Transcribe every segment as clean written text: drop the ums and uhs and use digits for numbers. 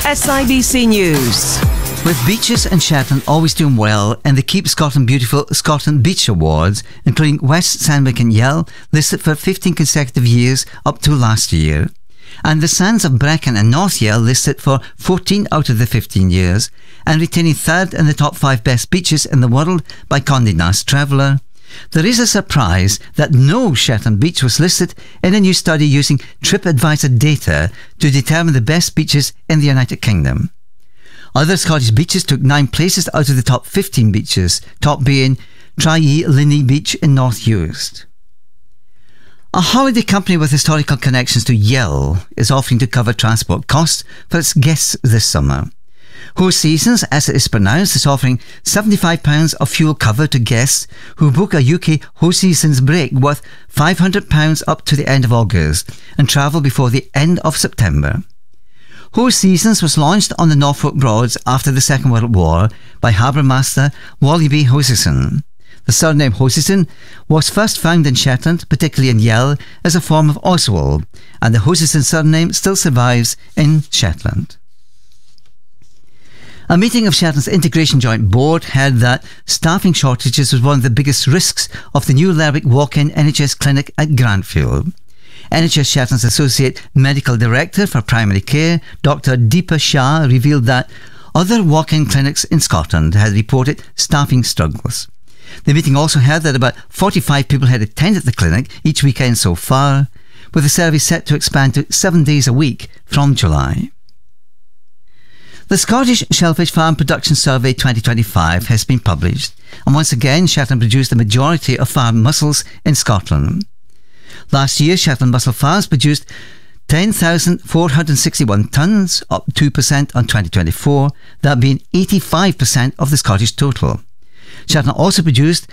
SIBC News. With beaches in Shetland always doing well and the Keep Scotland Beautiful Scotland Beach Awards, including West Sandwich and Yell, listed for 15 consecutive years up to last year, and the Sands of Brecon and North Yell listed for 14 out of the 15 years, and retaining third in the top 5 best beaches in the world by Condé Nast Traveller, there is a surprise that no Shetland beach was listed in a new study using TripAdvisor data to determine the best beaches in the United Kingdom. Other Scottish beaches took 9 places out of the top 15 beaches, top being Tralee Linney Beach in North Uist. A holiday company with historical connections to Yell is offering to cover transport costs for its guests this summer. Host Seasons, as it is pronounced, is offering £75 of fuel cover to guests who book a UK Host Seasons break worth £500 up to the end of August and travel before the end of September. Host Seasons was launched on the Norfolk Broads after the Second World War by harbour master Wally B. Hosison. The surname Hosison was first found in Shetland, particularly in Yell, as a form of Oswald, and the Hosison surname still survives in Shetland. A meeting of Shetland's Integration Joint Board held that staffing shortages was one of the biggest risks of the new Lerwick walk-in NHS clinic at Grantfield. NHS Shetland's Associate Medical Director for Primary Care, Dr. Deepa Shah, revealed that other walk-in clinics in Scotland had reported staffing struggles. The meeting also heard that about 45 people had attended the clinic each weekend so far, with the service set to expand to 7 days a week from July. The Scottish Shellfish Farm Production Survey 2025 has been published, and once again Shetland produced the majority of farm mussels in Scotland. Last year, Shetland Mussel Farms produced 10,461 tonnes, up 2% on 2024, that being 85% of the Scottish total. Shetland also produced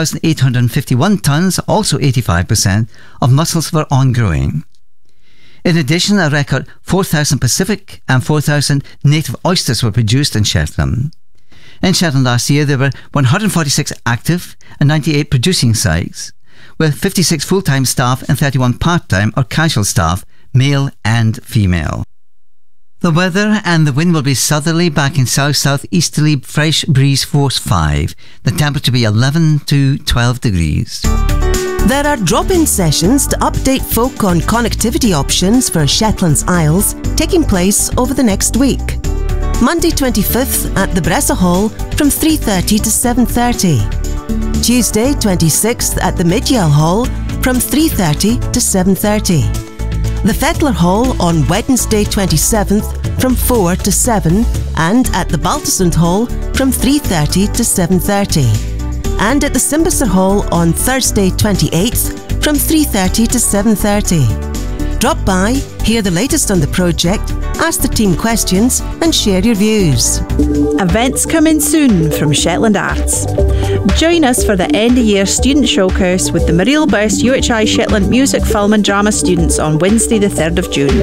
1,851 tonnes, also 85%, of mussels for on-growing. In addition, a record 4,000 Pacific and 4,000 native oysters were produced in Shetland. In Shetland last year, there were 146 active and 98 producing sites, with 56 full-time staff and 31 part-time or casual staff, male and female. The weather and the wind will be southerly, back in south-southeasterly, fresh breeze force 5. The temperature will be 11 to 12 degrees. There are drop-in sessions to update folk on connectivity options for Shetland's Isles taking place over the next week. Monday 25th at the Bressa Hall from 3:30 to 7:30. Tuesday 26th at the Mid-Yell Hall from 3:30 to 7:30. The Fettler Hall on Wednesday 27th from 4 to 7 and at the Baltusand Hall from 3:30 to 7:30. And at the Simbasar Hall on Thursday 28th from 3:30 to 7:30. Drop by, hear the latest on the project, ask the team questions and share your views. Events coming soon from Shetland Arts. Join us for the end-of-year student showcase with the Mariel Best UHI Shetland Music, Film and Drama students on Wednesday the 3rd of June.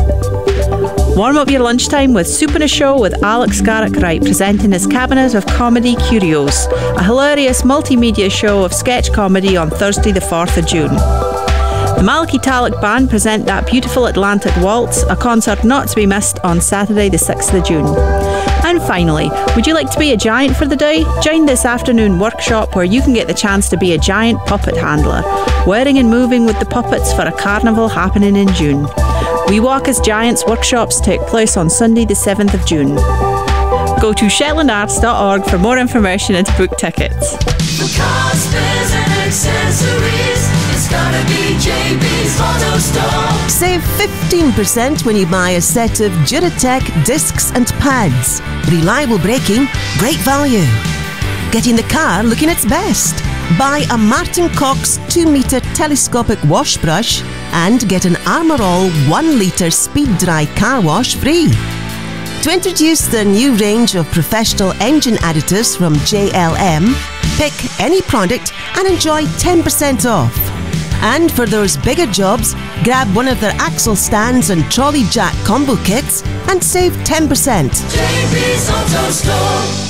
Warm up your lunchtime with Soup and a Show with Alex Garrick-Wright presenting his Cabinet of Comedy Curios, a hilarious multimedia show of sketch comedy on Thursday the 4th of June. The Malachy Talek Band present That Beautiful Atlantic Waltz, a concert not to be missed on Saturday the 6th of June. And finally, would you like to be a giant for the day? Join this afternoon workshop where you can get the chance to be a giant puppet handler, wearing and moving with the puppets for a carnival happening in June. We Walk as Giants workshops take place on Sunday the 7th of June. Go to shetlandarts.org for more information and to book tickets. For cars, spares and accessories, it's gotta be JB's Auto Store. Save 15% when you buy a set of Duratec discs and pads. Reliable braking, great value. Getting the car looking its best. Buy a Martin Cox 2-metre telescopic wash brush and get an Armour All 1-litre speed dry car wash free. To introduce the new range of professional engine additives from JLM, pick any product and enjoy 10% off. And for those bigger jobs, grab one of their axle stands and trolley jack combo kits and save 10%. JB's Auto Store.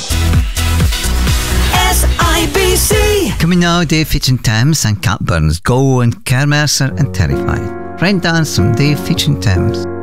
SIBC. Coming now, Dave featuring Thames and Cat Burns, Go and Kerr Mercer and Terrified. Rain Dance from Dave featuring Thames.